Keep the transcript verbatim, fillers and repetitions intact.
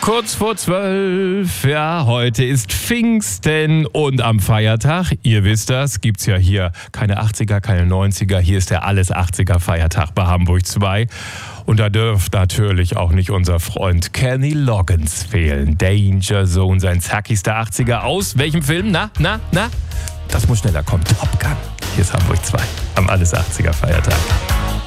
Kurz vor zwölf, ja, heute ist Pfingsten und am Feiertag, ihr wisst das, gibt's ja hier keine achtziger, keine neunziger, hier ist der alles achtziger Feiertag bei Hamburg zwei. Und da dürft natürlich auch nicht unser Freund Kenny Loggins fehlen. Danger Zone, sein zackigster achtziger aus welchem Film? Na, na, na? Das muss schneller kommen. Top Gun. Hier ist Hamburg zwei am alles achtziger Feiertag.